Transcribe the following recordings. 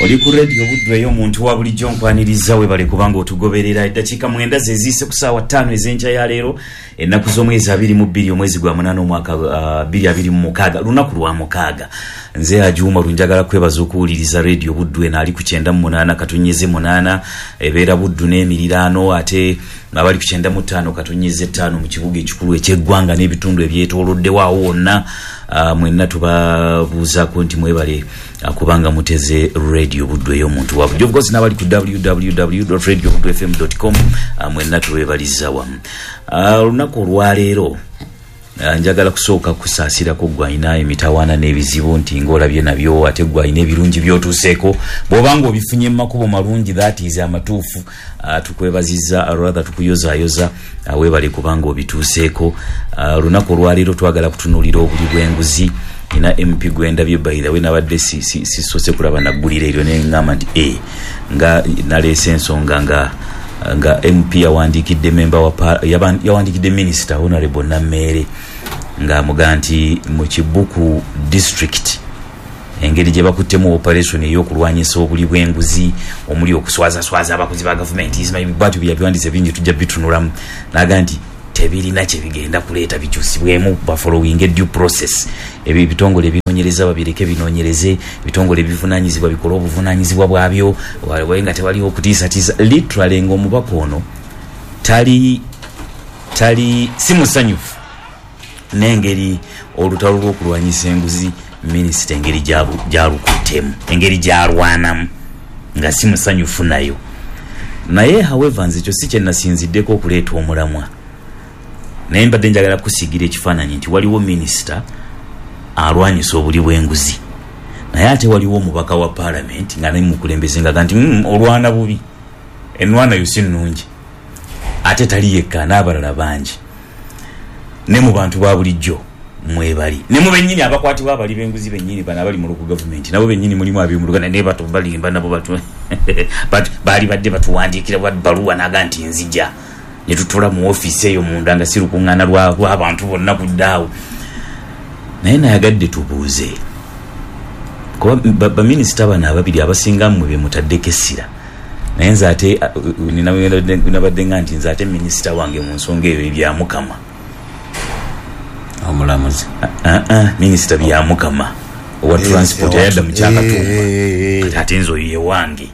oli ku radio Budwe y'omuntu wa bulijjo nkwaniriza we bale kubanga otugoberera eddakiika 9 zezise ku ssaawa 5 ez'enkya ya leero ennaku z'omwezi 22 omwezi gwa 8 omwaka 2026 lunaku lwa mukaaga. Nze Ajuma lunjagala kwebaza okuwuliriza radio Budwe naali ku 98 katonyeze 8 ebeera Buddu n'emiriraano ate abali ku 95 katonyeze 5 mu kibuga ekikulu eky'eggwanga n'ebitundu ebyetoolodde waawo wonna. Mwenna tubabuuza ku nti mwebale kubanga muteze radio Budwe y'omuntu wa bulijjo. Of course n'abali ku www.radiobudwefm.com mwenna tubeebaliza wamu. Lunaku olwaleero njagala kusooka kusaasira ko gwayina emitawaana n'ebizibu nti ng'olabye nabyo ate gwayina ebirungi by'otuuseeko bw'obanga obifunye mu makubo malungi that is amatuufu. Tukwebazizza rather tukuyozaayoza weebale kubanga obituuseeko. Lunaku olwaleero twagala kutunuulira obuli bw'enguzi. Ina MP Gwendabye by the way nabadde sisose kulaba naggulira eryo n'eŋŋamba nti nga naleese ensonga nga MP yawandikidde member wa yawandikidde Minister Honorable Namere nga muga nti mu Kibuku district engeri gye bakuttemu operation ey'okulwanyisa obuli bw'enguzi omuli okuswaza abakozi ba government izima bibatu byabyandize bingi tujja bitunulamu naga nti tebirina kye bigenda kuleeta bikyusibwemu ba following a due process. Ebyo ebitongole ebinoonyereza babireke binoonyereze, ebitongole ebivunaanyizibwa bikola obuvunaanyizibwa bwabyo walenga tewaliwo okutiisatiisa. Literally ng'omubaka ono tali si musanyufu n'engeri olutalo lw'okulwanyisa enguzi minisita engeri gyalukuttemu engeri gyalwanamu nga si musanyufu nayo. Naye however nze kyo si kye nasinziddeko okuleeta omulamwa. Naye mbadde njagala kusigira ekifaananyi nti waliwo minisita alwanyisa obuli bw'enguzi naye ate waliwo omubaka wa parliament nga naye mukulembeze nga nti olwana bubi enwana yo si nnungi ate tali yekka n'abalala bangi ne mu bantu ba bulijjo mwebali ne mu bennyini abakwatibwa abali b'enguzi bennyini bana abali mu local government nabo bennyini mulimu abimulugana ne bato balimba nabo batu bali badde batuwandiikira baluwa naga nti nzija ne tutula mu office eyo munda nga sirukuŋŋaana lw'abantu bonna kuddaawo. Naye nayagadde tubuuze kuba baminisita bano ababiri abasinga mmwe be mutaddeko essira naye nze ate nabadde nga nti nze ate minisita wange mu nsonga eyo ebya Mukama omulamuzi minisita bya Mukama owa transport ayadda mu Kyakatumba ate nze oyo ye wange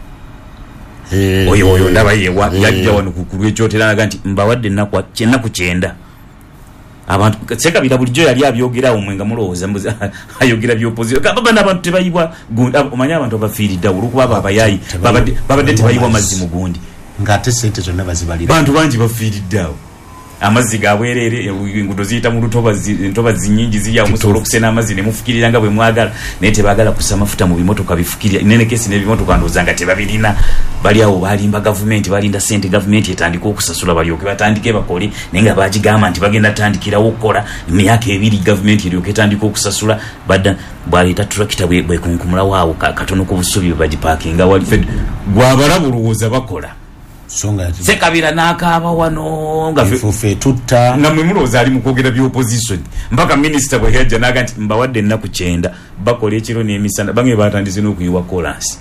oyo ndaba yewa yajja wano kukulu ekyotera naga nti mbawadde ennaku 9 abantu sekabira bulijjo yali abyogerawo mwenga mulowooza ayogera by'opozisiyo baba n'abantu tebayibwa gundi omanya abantu abafiiridda olw'okuba abayayi babadde tebayibwa mazzi mu gundi ng'ate ssente zonna bazibalira bantu bangi bafiiriddeawo amazzi gabwerere enguudo ziyita mu ntobazi nnyingi ziri awo musobola okusena amazzi ne mufukirira nga bwe mwagala naye tebaagala kussa mafuta mu bimotoka bifukirira nene kesi n'ebimotoka ndowooza nga tebabirina bali awo balimba gavumenti balinda ssente gavumenti etandika okusasula balyoke batandike bakole naye nga bagigamba nti bagenda tandikirawo okukola emyaka 2 gavumenti eryoke etandika okusasula badda bwaleeta turakita bwekunkumulawo awo katono ku busubi bwe bagipaakinga wali gwabalabu olowooza bakola songa sekabira n'akaaba wano nga fe tutta nga mwe mulowooza ali mu kwogera by'opposition mpaka minisita bwe yajja naga nti mbawadde ennaku 9 bakola ekiro n'emisana bange batandise n'okuyiwa kolansi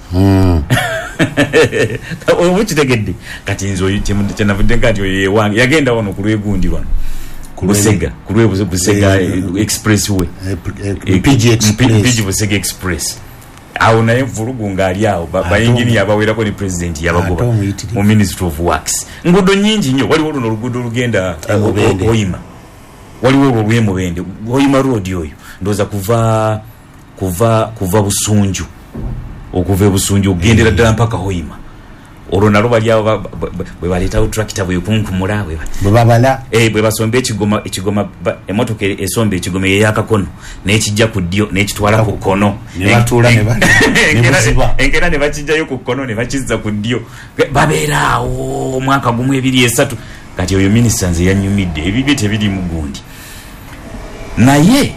obukitegedde kati nze oyo kyenavudde nga nti oyo yewange yagenda wano ku lwegundi wano Busega ku lwebusega expressway PG Busega express awo naye vulugu ng'ali awo bayingini yabawerako ne president yabagoba mu Ministry of Works. Nguudo nnyingi nnyo waliwo luno oluguudo olugenda Hoima waliwo olw'Emubende Hoima road oyo ndowooza kuva Busunju okuva Busunju ogendera ddala mpaka Hoima olwo nalo bali awo bwe baleetawo tractor bwekunkumula bwe babala bwe basomba ekigoma emotoka esomba ekigoma eyakakono n'ekijja ku ddyo n'ekitwala ku kkono enkera ne bakijjayo ku kkono ne bakizza ku ddyo babeeraawo omwaka gumu 2-3 kati oyo minisita nze yannyumidde ebibye tebiri mu gundi. Naye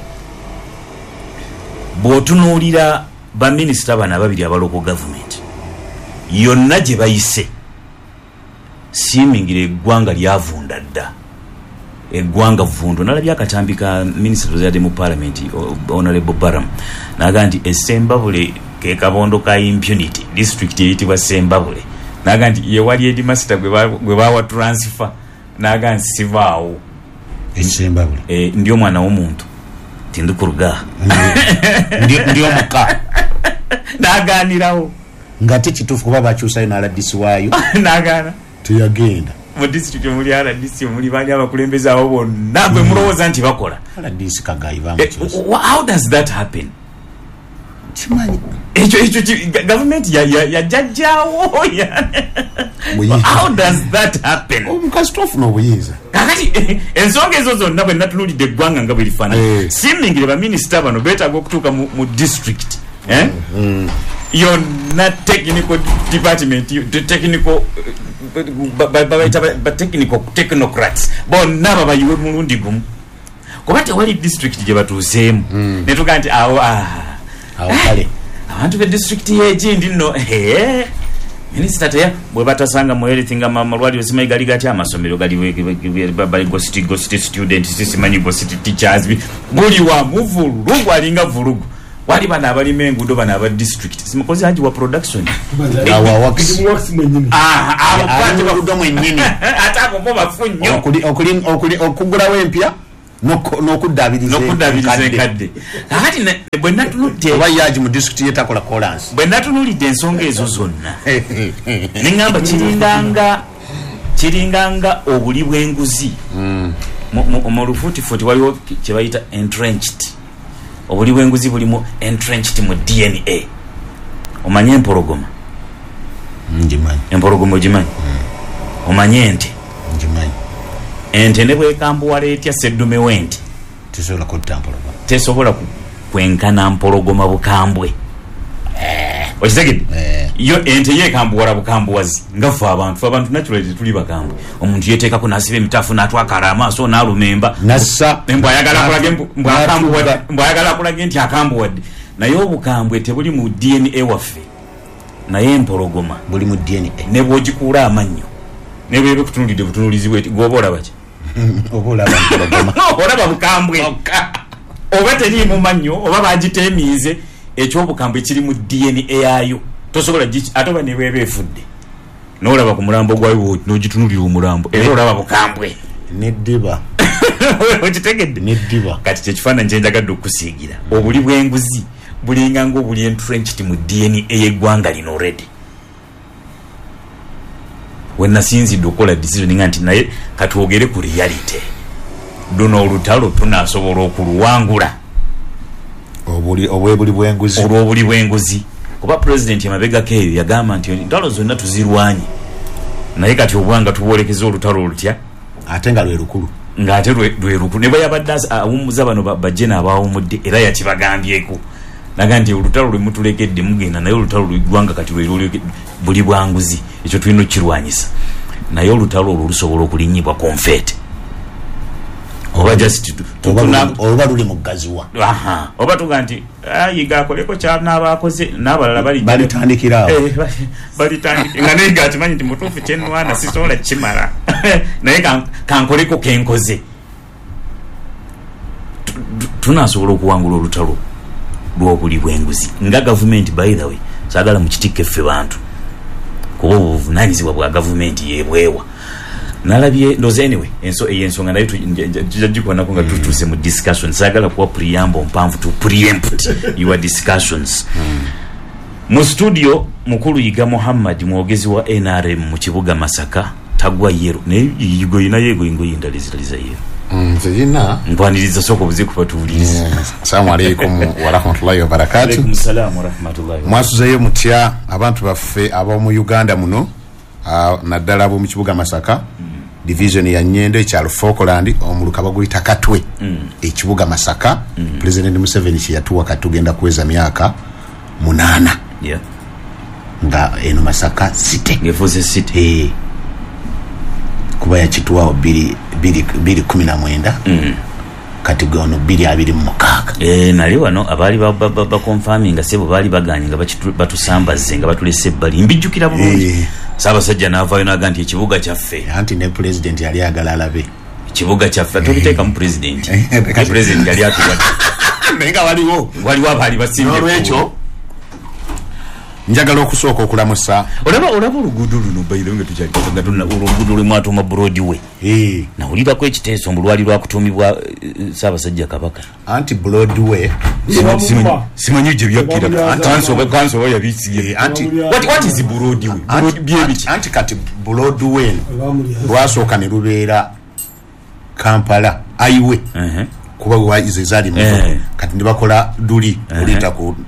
bw'otunuulira baminisita bano ababiri abaloko gavumenti yonna gye bayise siimingira eggwanga lyavunda dda eggwanga vundu nalabye akatambi ka minister zade mu parliament honorable Baram naga nti Sembabule ke kabondo ka impunity district eyitibwa Sembabule naga nti ye wali edi master gwe bawa transfer naga nsivaawo Sembabule ndio mwana w'omuntu tindikuruga ndio muka naganirawo ngate kitufu kuba bakyusayo n'aladisi waayo nagana tuyagenda mu district muri RDC muri banya abakulembeza abo bonna bwe mulowooza nti bakola RDC kagayi bamukyusa how does that happen kimanyi echo government ya jajjawo how does that happen omukasitofu n'obuyinza kakati ensonga ezo zonna bwe natunulidde eggwanga nga bwe lifaanana simmingire baminisita bano beetaaga okutuuka mu district yonna technical department technical technocrats bonna babayiwe mulundi gumu kuba tewali district gye batuuseemu netugaa nti awo kale abantu be district yegindi nno minisita teya bwe batasanga mu everything amalwaliro simanyi gali gatya amasomero bali gositi student sisimanyi gositi teachers buli wamu vulugu alinga vulugu wali bana abalima enguudo bana aba district simukozi haji wa production abaludo mwennyini ate abo bo bafunyo okugulawo empya n'okuddaabiriza enkadde kakati bwe natunulidde oba yaji mu district yetakola kolansi bwe natunulidde ensonga ezo zonna neŋŋamba kiringanga obuli bw'enguzi mu lufuutifuuti waliwo kye bayita entrenched obuli bw'enguzi bulimu entrenched mu DNA omanye empologoma ngimanyi empologoma ogimanyi omanye ente ngimanyi ente ne bwekambuwala etya seddume w'ente tesobola kutta mpologoma tesobola kwenkana mpologoma bukambwe okitegedde yo ente yekambuwala bukambuwazi nga ffe abantu naturally tuli bakambwe omuntu yeteekako n'asiba emitafu n'atwakala amaaso n'alumemba nassa mbw ayagala akulage nti akambuwadde naye obukambwe tebuli mu DNA waffe naye empologoma buli mu DNA ne bwogikuula amannyo ne bwebe kutunulidde butunulizi bweti gwoba olaba ki oba olaba mpologoma olaba bukambwe oba teri mu mannyo oba bagiteemiize ekyobukambwe kiri mu DNA yayo tosobola ate oba ne bweba efudde n'olaba ku mulambo gwayo n'ogitunulira omulambo era olaba bukambwe neddiba okitegedde neddiba kati kyekifaananyi kyenjagadde okusiigira obuli bw'enguzi bulinga ng'obuli entrenched mu DNA ey'eggwanga lino already wenasinzidde okukola decision nga nti naye katwogere ku reality luno olutalo tunaasobola okuluwangula obwebuli bw'enguzi olw'obuli bw'enguzi kuba president yamabegako eyo yagamba nti entalo zonna tuzirwanye naye kati obwanga tubwolekeza olutalo olutya ate nga lwe lukulu ng'ate lwe lukulu ne bwe yabadde awummuza bano bajje n'abaawummudde era yakibagambyeko naga nti olutalo lwe mutulekedde mugenda naye olutalo lw'eggwanga kati lwe buli bwanguzi ekyo tulina okukirwanyisa naye olutalo olwo lusobola okulinyibwa konfeete oba just oba luli mugaziwa oba tuga nti yiga akoleko kyanaabaakoze n'abalala balitandikirawo balitandikira nga naye gakimanyi nti mutuufu kyenwana sisobola kimala naye kankoleko kenkoze tunaasobola okuwangula olutalo lw'obuli bw'enguzi nga gavumenti by the way saagala mu kitikke ffe bantu kuba obuvunaanyizibwa bwa gavumenti yebwewa nalabye ndoze anyway ensonga naye tujagikwanako nga tutuuse mu discussion saagala kuwa preamble mpanvu to preempt your discussions mu studio mukulu Yiga Muhammad mwogezi wa NRM mu kibuga Masaka tagwa yero naye yigo inayo engoyi ndala ezitaliza yero nzeyina nkwaniriza soko buziku patuuliza assalamu alaikum wa rahmatullahi wa barakatuh. Alaikum salaam wa rahmatullahi wa mwasuzeyo mutya abantu baffe ab'omu Uganda muno naddala ab'omu kibuga Masaka division ya Nyendo ekyalo Falkland omuluka baguyita Katwe ekibuga Masaka President Museveni yatuwa katugenda kuweza myaka 8 nga eno Masaka city ngefuze city kuba yakituwa 2019 kati gono 2026 nali wano abali ba confirming sebo bali baganye nga batusambaze nga batulese bali mbijjukira bulungi Ssaabasajja n'avaayo n'agamba nti ekibuga kyaffe anti ne president yali agala alabe kibuga kyaffe tubiteeka mu president president yali atuwa nenga waliwo abali basimye n'olwekyo njagala okusooka okulamusa olaba oluguudo luno bayire nga tukyaliga tuna oluguudo lw'Matuma Broadway nawulirako ekiteeso mu lwali lwakutumibwa Ssaabasajja Kabaka anti Broadway simanyi gye byakkira kansoba yabisiye anti what is Broadway anti kati Broadway lwasooka ne lubeera Kampala highway kuba waize zali kati ndibakola duli ulita ku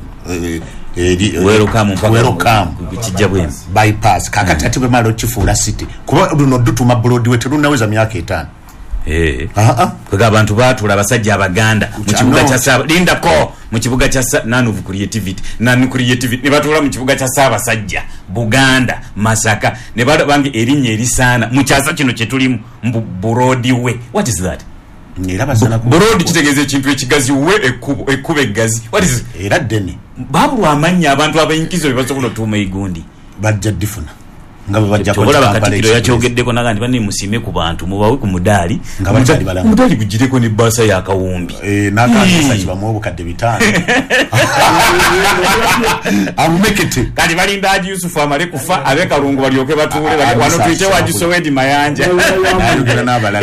welcome kijja bwe bypass kakati ati bwe malo chifuula city kuba luno dutuma Broadway telunaweza myaka 5 kwega abantu batula abasajja abaganda mu kibuga kya Saba lindako mu kibuga kya Nanuvu creativity ne batula mu kibuga kya Ssaabasajja Buganda Masaka ne bangi erinnya erisana mu kyasa kino kye tulimu Broadway. What is that? Broad kitegeeza ekintu ekigazi we ekkuba eggazi. What is era ddene babulwa amanya abantu abayinkizo bebasobola otuuma igundi bajja difuna nga bajja kola Katikkiro yakyogeddeko nagandi bane musime ku bantu mubawe ku mudaali nga bajali balanga mudaali gujireko ne basa ya kawumbi nakasa kibamu obukadde 5 amumekete kali balinda Haji Yusufu amale kufa abe Kalungu balyoke batuule wano tuite Haji Sowedi Mayanja ayogera n'abalala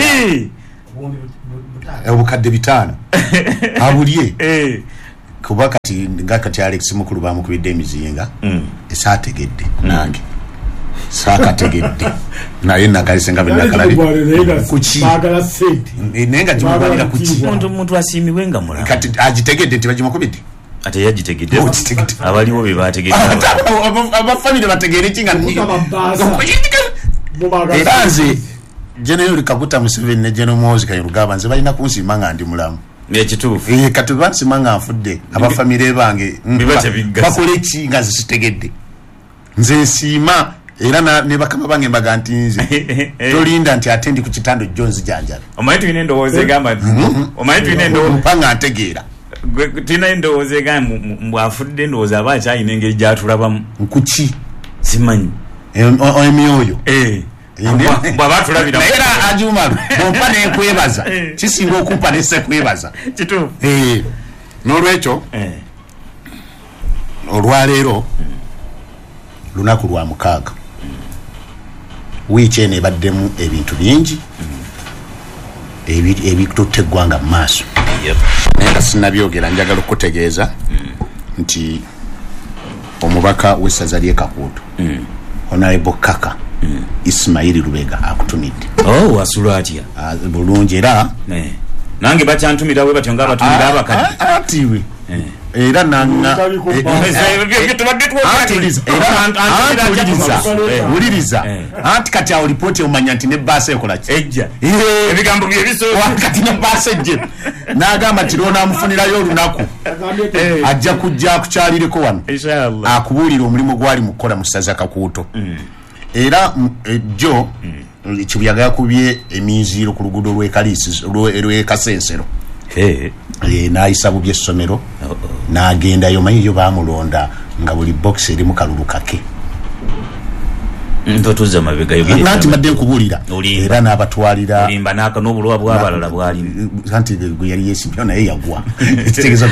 obukadde 5 abulye kuba kati nga kati Alex mukulu bamukubidde emizinga esaategedde nange saakategedde naye nagalise nga benakalabi kuki bagala sente nenga jimubalira kuki omuntu asimiwe nga mulala kati agitegedde nti bagimukubidde ate yagitegedde abaliwo be bategedde abafamile bategere kinga eranze General Kaguta Museveni ne General Muhoozi Kainerugaba nze balina kunsiima nga ndi mulamu ekituufu kati bansiima nga nfudde abafamile bange bakole ki nga zitegedde nze nsiima era ne bakama bange mbaga nti nze tolinda nti ate ndi ku kitando Jones janjala omanyi tulina endowooza egamba omanyi tulina endowooza mpanga ntegeera tulina endowooza egamba mbwafudde endowooza aba akyayina engeri gyatulabamu nkuki simanyi emyoyo bwabatulabira era ajumalu bompa nenkwebaza kisinga okumpa nesekwebaza kituufu n'olwekyo olwaleero lunaku lwa 6 wiiki eno ebaddemu ebintu bingi ebitutte eggwanga mu maaso naye nga sinnabyogera njagala okutegeeza nti omubaka w'essaza ly'e Kakuuto Honorable Kaka Ismail Lubega akutumidde wasula atya bulungi era nange bakyantumira we batyo nga abatumira abakadde atiwe era nanga uliriza anti kati awo ripoti omanya nti ne basa ekola ki ejja ebigambo bye biso kati ne basa ejje nagamba nti lona amufunirayo olunaku ajja kujja kukyalireko wano inshallah akubuulira omulimu gwali mukola mu ssaza Kakuuto era ejjo kibuyaga yakubye eminziiro ku luguudo lw'Ekasensero n'ayisa bubye essomero n'agendayo manyi yo baamulonda nga buli box eri mu kalulu kake ntotuza mabega nanti madde nkubuulira era n'abatwalira olimba n'aka n'obulwa bw'abalala bwalimu anti gwe yali yeesibyo naye yagwa ekitegeeza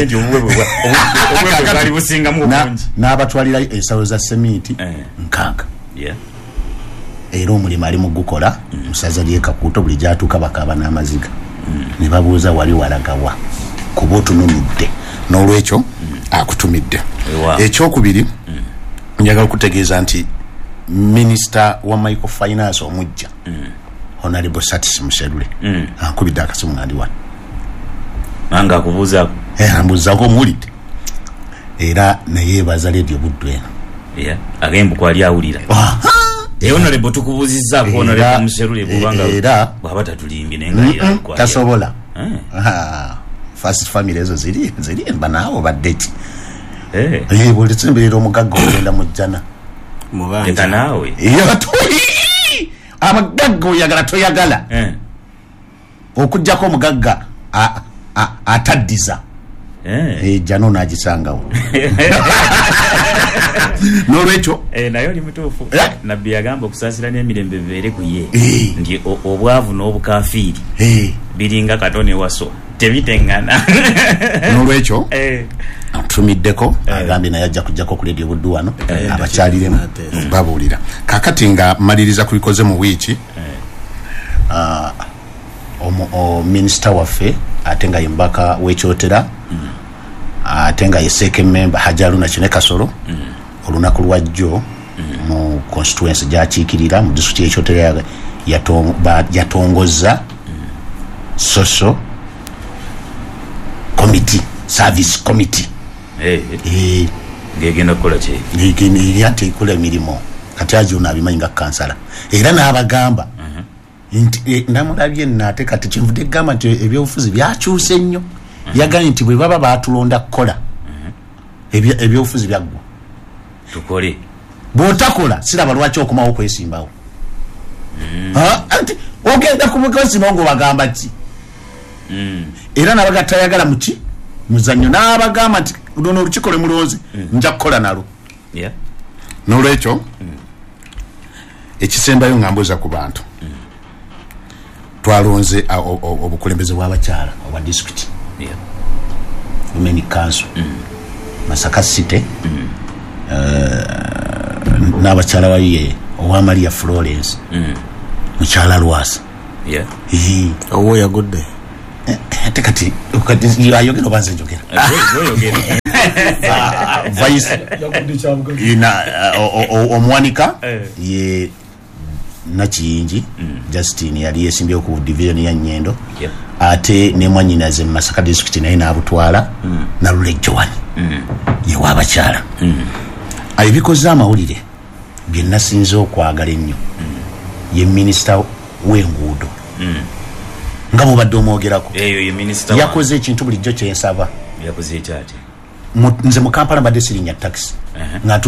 bwali busingamu obungi n'abatwalira ensawo za sementi 6 era omulimu ali mu gukola mu ssaza ly'e Kakuuto buli gyatuuka bakaaba n'amaziga ne babuuza wali walagawa kuba otununudde n'olwekyo akutumidde ekyokubiri njagala okutegeeza nti minisita wa microfinance omujja Honorable Satis Muserule ankubidde akasimu nga ndi wano nanga akubuuzaako ambuuzaako omuwulidde era neyeebaza Radio Buddu eno agembuko ali awulira Honorable tukubuuzizzaako Honorable Muserule bw'obanga bw'aba tatulimbye nenga tasobola first family ezo ziri banaawo badde ki buli tsimbilira omugagga ogenda mu jjana mubanja naawe abagagga oyagala toyagala okujjako omugagga ataddiza jjano n'agisangawo N'olwekyo nayo oli mutuufu nabbi yagamba okusaasira n'emirembe bibeere ku ye nti obwavu n'obukafiiri biringa katone waso tebiteŋŋana. N'olwekyo tumiddeko agambye naye ajja kujjako ku leediyo buddu wano abakyaliremu babuulira. Kaakati nga maliriza ku bikoze mu wiiki minisita waffe ate nga yembaka w'ekyotera ate nga yeseeke memba Hajaluna Kine Kasolo olunaku lwajjo mu constituency gyakiikirira mu disitulikiti y'ekyotera yatongozza social committee service committee ngegenda kukola ki ate ikola emirimu kati ajuna abimanyi nga kansala era n'abagamba nti namulabye nate kati kyenvudde gamba nti ebyobufuzi byakyuse nnyo yagambye nti bwe baba baatulonda kukola ebyobufuzi byaggwa tukole bw'otakola siraba lwaki okumawo okwesimbawo anti ogenda kumukwesimbawo ng'obagamba ki era nabaga tayagala muki muzannyo n'abagamba nti luno olukiiko lwe mulonze nja kukola nalo. N'olwekyo ekisembayo nga mbuuza ku bantu twalonze obukulembeze bw'abakyala obwa disitulikiti women council Masaka City n'abakyala bayiye owa Maria Florence mukyala Lwasa owo yagudde ate kati ayogera obanze njogera vice omuwanika ye Nakiyingi Justine yali yesimbyewo ku division ya Nyendo ate ne mwanyinaze mu Masaka district naye n'abutwala na Lulejjowani ye w'abakyala ebikoze amawulire bye nasinze okwagala ennyo ye minisita w'enguudo nga mubadde omwogerako yakoze ekintu bulijjo kyensaba yakoze ekyati nze mu Kampala mbadde sirinya taxi